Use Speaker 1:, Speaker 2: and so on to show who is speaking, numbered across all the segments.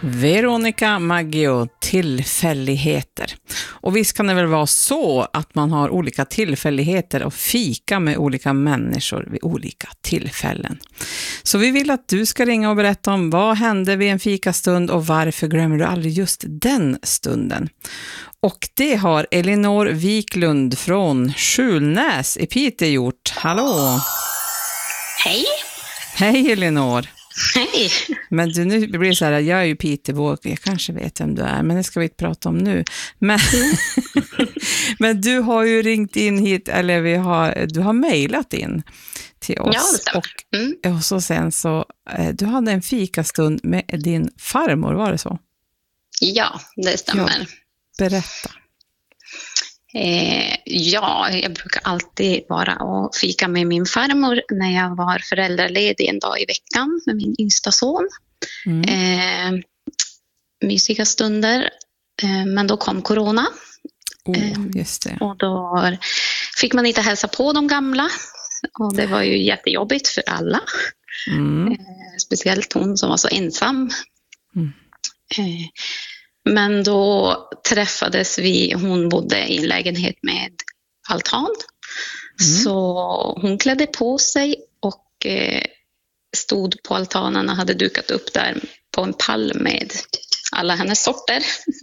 Speaker 1: Veronica Maggio, tillfälligheter. Och visst kan det väl vara så att man har olika tillfälligheter och fika med olika människor vid olika tillfällen. Så vi vill att du ska ringa och berätta om vad hände vid en fikastund och varför glömmer du aldrig just den stunden. Och det har Elinor Wiklund från Skjulnäs i Piteå gjort. Hallå!
Speaker 2: Hej!
Speaker 1: Hej Elinor!
Speaker 2: Hej!
Speaker 1: Men du, nu blir det så här, jag är ju Pitebo, jag kanske vet vem du är, men det ska vi inte prata om nu. Men, men du har ju ringt in hit, eller du har mejlat in till oss.
Speaker 2: Ja, det stämmer.
Speaker 1: Och så sen så, du hade en fikastund med din farmor, var det så?
Speaker 2: Ja, det stämmer.
Speaker 1: Ja, berätta.
Speaker 2: Ja, jag brukar alltid vara och fika med min farmor när jag var föräldraledig en dag i veckan med min yngsta son. Mysiga stunder, men då kom corona.
Speaker 1: Just det.
Speaker 2: Och då fick man inte hälsa på de gamla. Och det var ju jättejobbigt för alla. Speciellt hon som var så ensam. Men då träffades vi, hon bodde i en lägenhet med altan. Så hon klädde på sig och stod på altanen och hade dukat upp där på en pall med alla hennes sorter.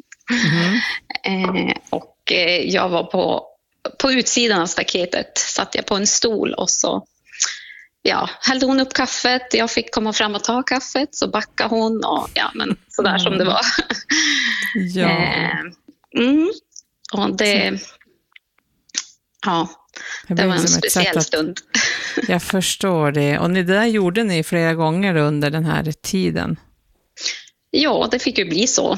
Speaker 2: Och jag var på utsidan av staketet, satt jag på en stol och så hällde hon upp kaffet. Jag fick komma fram och ta kaffet, så backade hon och men sådär som det var. Och det var en speciell stund.
Speaker 1: Jag förstår det. Och det där gjorde ni flera gånger under den här tiden?
Speaker 2: Ja, det fick ju bli så.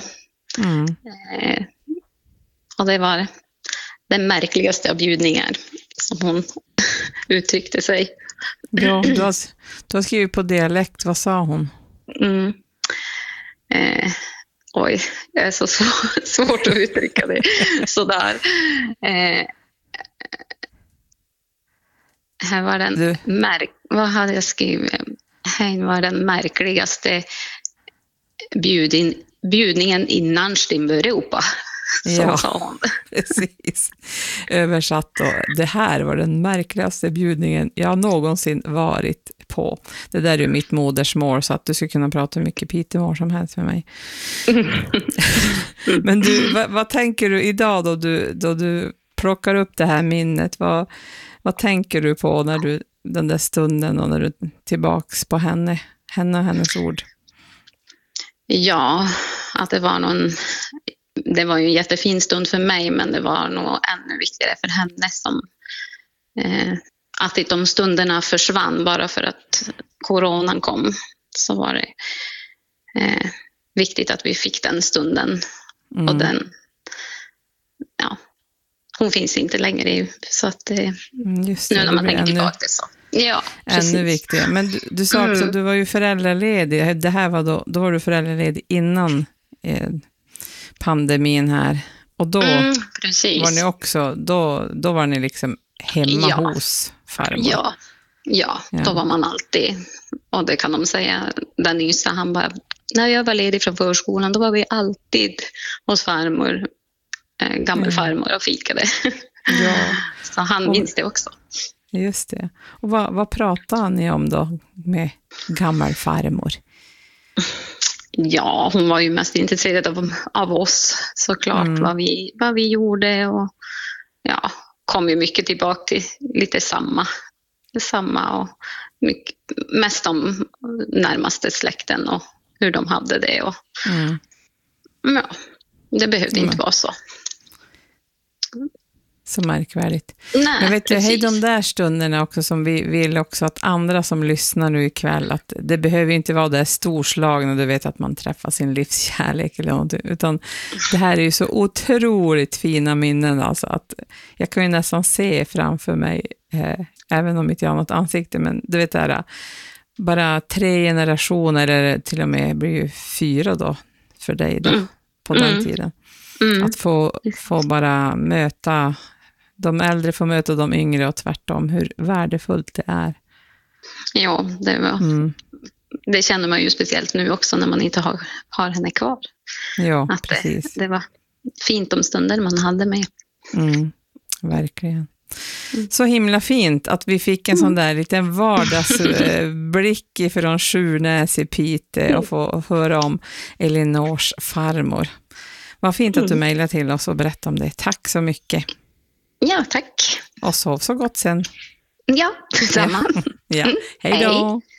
Speaker 2: Och det var den märkligaste av bjudningar, som hon uttryckte sig.
Speaker 1: Ja, du har skrivit på dialekt. Vad sa hon?
Speaker 2: Oj, det är så svårt att uttrycka det sådär. Här var den vad hade jag skrivit? Här var den märkligaste bjudningen innan Stimbereupa. Så sa hon.
Speaker 1: Precis. Översatt då. Det här var den märkligaste bjudningen jag någonsin varit på. Det där är ju mitt modersmål, så att du ska kunna prata mycket Piteå som helst med mig. Men du, vad tänker du idag då du plockar upp det här minnet? Vad tänker du på när du den där stunden och när du är tillbaks på henne och hennes ord?
Speaker 2: Ja, att det var ju en jättefin stund för mig, men det var nog ännu viktigare för henne, som att de stunderna försvann bara för att coronan kom. Så var det viktigt att vi fick den stunden. Och den, hon finns inte längre, så att
Speaker 1: just det,
Speaker 2: nu när man tänker tillbaka det så. Ja, precis.
Speaker 1: Ännu viktigare. Men du sa också att du var ju föräldraledig. Det här var då var du föräldraledig innan pandemin här. Och då var ni också, då var ni liksom hemma hos farmor. Ja, då var man alltid, och det kan de säga, den yngsta, han bara, när jag var ledig från förskolan, då var vi alltid hos farmor, gammelfarmor, och fikade. Ja. Så han minns det också. Just det. Och vad pratar ni om då med gammelfarmor?
Speaker 2: Ja, hon var ju mest intresserad av oss, såklart, vad vi gjorde, och kom ju mycket tillbaka till lite samma och mycket, mest om närmaste släkten och hur de hade det, och det behövde inte vara så.
Speaker 1: Så märkvärdigt.
Speaker 2: Nej,
Speaker 1: men vet du, hej, de där stunderna också som vi vill också att andra som lyssnar nu ikväll, att det behöver inte vara det storslagna, du vet, att man träffar sin livskärlek eller något, utan det här är ju så otroligt fina minnen, alltså att jag kan ju nästan se framför mig, även om inte jag har något ansikte, men du vet det här, bara 3 generationer, eller till och med blir ju 4 då för dig då, på den tiden. Att få bara möta de äldre, får möta de yngre och tvärtom, hur värdefullt det är.
Speaker 2: Ja, det var det känner man ju speciellt nu också när man inte har henne kvar.
Speaker 1: Ja,
Speaker 2: Att
Speaker 1: precis.
Speaker 2: det var fint de stunder man hade med.
Speaker 1: Verkligen. Så himla fint att vi fick en sån där liten vardagsblick från Sjurnäs i Piteå och få höra om Elinors farmor. Vad fint att du mejlade till oss och berättade om det. Tack så mycket.
Speaker 2: Ja, tack.
Speaker 1: Och sov så gott sen.
Speaker 2: Ja, detsamma.
Speaker 1: Ja. Hej då.
Speaker 2: Hej.